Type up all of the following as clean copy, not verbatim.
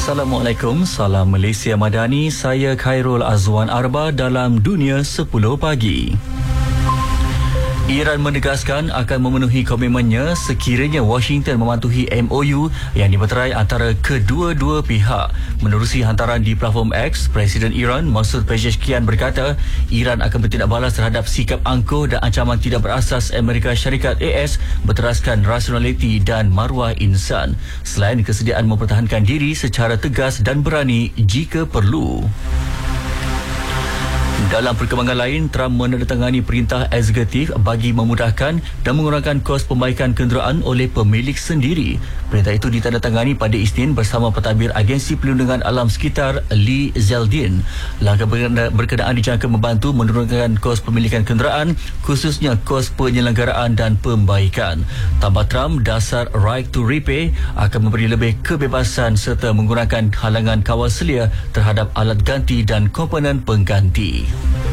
Assalamualaikum, salam Malaysia Madani. Saya Khairul Azwan Arba dalam Dunia 10 Pagi. Iran menegaskan akan memenuhi komitmennya sekiranya Washington mematuhi MOU yang dimeterai antara kedua-dua pihak. Menerusi hantaran di platform X, Presiden Iran Masoud Pezeshkian berkata Iran akan bertindak balas terhadap sikap angkuh dan ancaman tidak berasas Amerika Syarikat AS berteraskan rasionaliti dan maruah insan, selain kesediaan mempertahankan diri secara tegas dan berani jika perlu. Dalam perkembangan lain, Trump menandatangani perintah eksekutif bagi memudahkan dan mengurangkan kos pembaikan kenderaan oleh pemilik sendiri. Perintah itu ditandatangani pada Isnin bersama pentadbir Agensi Perlindungan Alam Sekitar Lee Zeldin. Langkah berkenaan dijangka membantu menurunkan kos pemilikan kenderaan, khususnya kos penyelenggaraan dan pembaikan. Tambah Trump, dasar right to repay akan memberi lebih kebebasan serta menggunakan halangan kawal selia terhadap alat ganti dan komponen pengganti.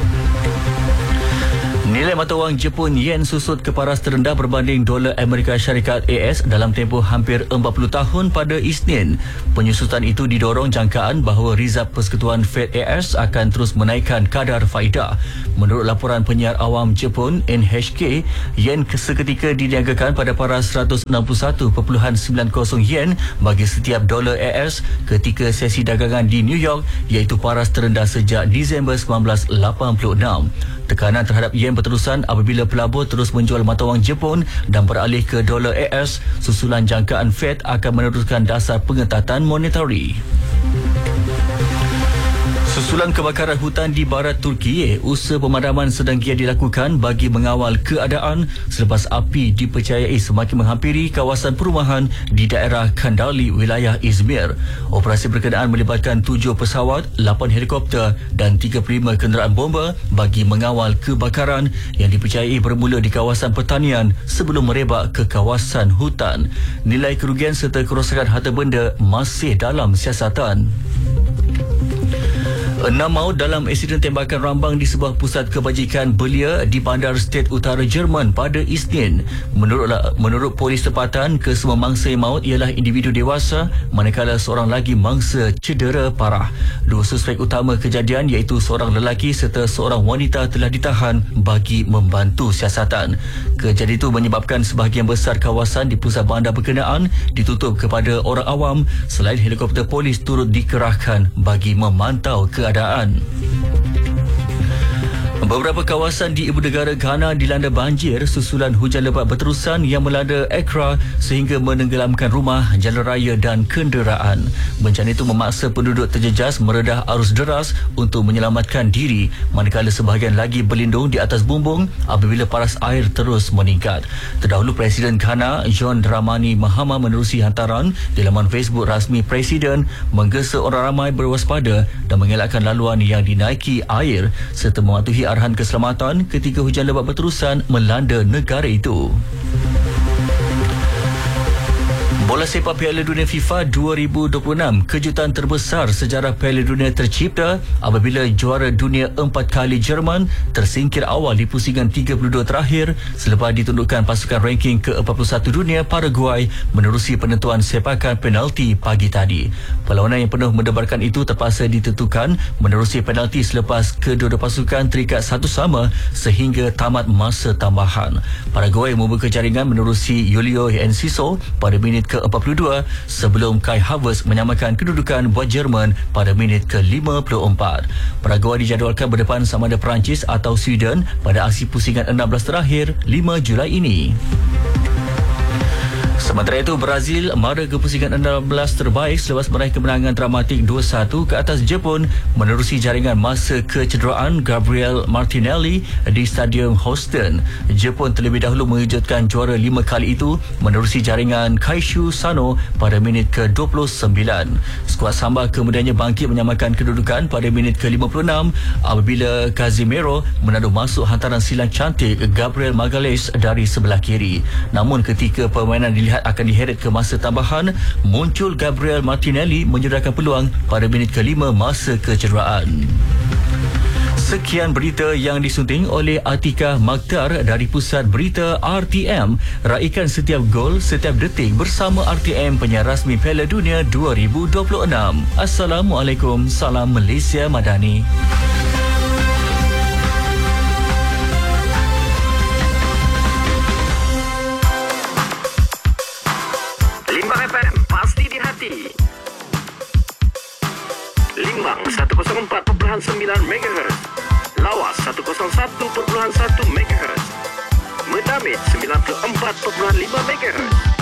Nilai mata wang Jepun yen susut ke paras terendah berbanding dolar Amerika Syarikat AS dalam tempoh hampir 40 tahun pada Isnin. Penyusutan itu didorong jangkaan bahawa Rizab Persekutuan Fed AS akan terus menaikkan kadar faedah. Menurut laporan penyiar awam Jepun NHK, yen seketika diniagakan pada paras 161.90 yen bagi setiap dolar AS ketika sesi dagangan di New York, iaitu paras terendah sejak Disember 1986. Tekanan terhadap yen berterusan apabila pelabur terus menjual mata wang Jepun dan beralih ke dolar AS susulan jangkaan Fed akan meneruskan dasar pengetatan monetari. Susulan kebakaran hutan di barat Turki, usaha pemadaman sedang giat dilakukan bagi mengawal keadaan selepas api dipercayai semakin menghampiri kawasan perumahan di daerah Kandali, wilayah Izmir. Operasi berkenaan melibatkan 7 pesawat, 8 helikopter dan 35 kenderaan bomba bagi mengawal kebakaran yang dipercayai bermula di kawasan pertanian sebelum merebak ke kawasan hutan. Nilai kerugian serta kerosakan harta benda masih dalam siasatan. 6 maut dalam insiden tembakan rambang di sebuah pusat kebajikan belia di bandar State Utara Jerman pada Isnin. Menurut polis tempatan, kesemua mangsa yang maut ialah individu dewasa, manakala seorang lagi mangsa cedera parah. 2 suspek utama kejadian iaitu seorang lelaki serta seorang wanita telah ditahan bagi membantu siasatan. Kejadian itu menyebabkan sebahagian besar kawasan di pusat bandar berkenaan ditutup kepada orang awam, selain helikopter polis turut dikerahkan bagi memantau keadaan. Beberapa kawasan di ibu negara Ghana dilanda banjir susulan hujan lebat berterusan yang melanda Accra sehingga menenggelamkan rumah, jalan raya dan kenderaan. Bencana itu memaksa penduduk terjejas meredah arus deras untuk menyelamatkan diri, manakala sebahagian lagi berlindung di atas bumbung apabila paras air terus meningkat. Terdahulu Presiden Ghana John Dramani Mahama menerusi hantaran di laman Facebook rasmi Presiden menggesa orang ramai berwaspada dan mengelakkan laluan yang dinaiki air serta mematuhi arahan keselamatan ketika hujan lebat berterusan melanda negara itu. Bola sepak Piala Dunia FIFA 2026, kejutan terbesar sejarah Piala Dunia tercipta apabila juara dunia 4 kali Jerman tersingkir awal di pusingan 32 terakhir selepas ditundukkan pasukan ranking ke-41 dunia Paraguay menerusi penentuan sepakan penalti pagi tadi. Perlawanan yang penuh mendebarkan itu terpaksa ditentukan menerusi penalti selepas kedua-dua pasukan terikat satu sama sehingga tamat masa tambahan. Paraguay membuka jaringan menerusi Julio Enciso pada minit ke-42 sebelum Kai Havertz menyamakan kedudukan buat Jerman pada minit ke-54. Paraguay dijadualkan berdepan sama ada Perancis atau Sweden pada aksi pusingan 16 terakhir 5 Julai ini. Sementara itu, Brazil mara ke pusingan 16 terbaik selepas meraih kemenangan dramatik 2-1 ke atas Jepun menerusi jaringan masa kecederaan Gabriel Martinelli di Stadium Houston. Jepun terlebih dahulu mengejutkan juara 5 kali itu menerusi jaringan Kaishu Sano pada minit ke-29. Skuad Samba kemudiannya bangkit menyamakan kedudukan pada minit ke-56 apabila Casemiro menaduh masuk hantaran silang cantik Gabriel Magalhaes dari sebelah kiri. Namun ketika permainan dilihat akan diheret ke masa tambahan, muncul Gabriel Martinelli menyudahkan peluang pada minit ke-5 masa kecederaan. Sekian berita yang disunting oleh Atika Makhtar dari Pusat Berita RTM. Raikan setiap gol, setiap detik bersama RTM, penyiar rasmi Piala Dunia 2026. Assalamualaikum, salam Malaysia Madani. Limbang FM, pasti di hati. Limbang 104.9 MHz. Lawas 101.1 MHz. Medamit 94.5 MHz.